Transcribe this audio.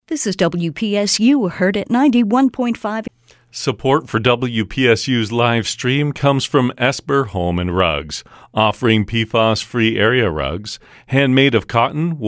This is WPSU, heard at 91.5. Support for WPSU's live stream comes from Esper Home and Rugs, offering PFAS-free area rugs, handmade of cotton,